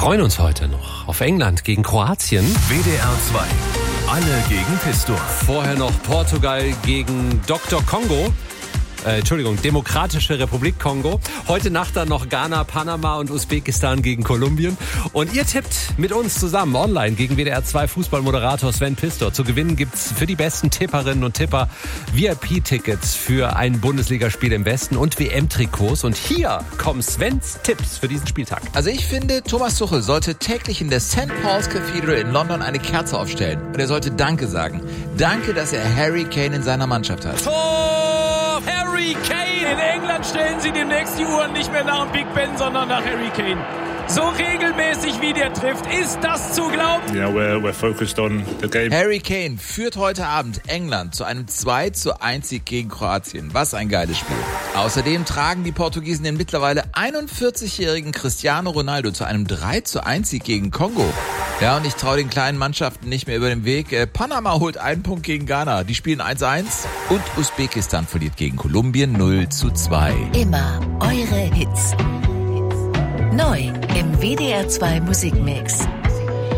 freuen uns heute noch auf England gegen Kroatien. WDR 2. Alle gegen Pistor. Vorher noch Portugal gegen Dr. Kongo. Demokratische Republik Kongo. Heute Nacht dann noch Ghana, Panama und Usbekistan gegen Kolumbien. Und ihr tippt mit uns zusammen online gegen WDR 2 Fußballmoderator Sven Pistor. Zu gewinnen gibt's für die besten Tipperinnen und Tipper VIP-Tickets für ein Bundesligaspiel im Westen und WM-Trikots. Und hier kommen Svens Tipps für diesen Spieltag. Also ich finde, Thomas Tuchel sollte täglich in der St. Paul's Cathedral in London eine Kerze aufstellen. Und er sollte Danke sagen. Danke, dass er Harry Kane in seiner Mannschaft hat. Harry Kane! In England stellen sie demnächst die Uhren nicht mehr nach dem Big Ben, sondern nach Harry Kane. So regelmäßig wie der trifft, ist das zu glauben? Yeah, we're focused on the game. Harry Kane führt heute Abend England zu einem 2:1 Sieg gegen Kroatien. Was ein geiles Spiel. Außerdem tragen die Portugiesen den mittlerweile 41-jährigen Cristiano Ronaldo zu einem 3:1 Sieg gegen Kongo. Ja, und ich traue den kleinen Mannschaften nicht mehr über den Weg. Panama holt einen Punkt gegen Ghana. Die spielen 1:1. Und Usbekistan verliert gegen Kolumbien 0:2. Immer eure Hits. Neu im WDR 2 Musikmix.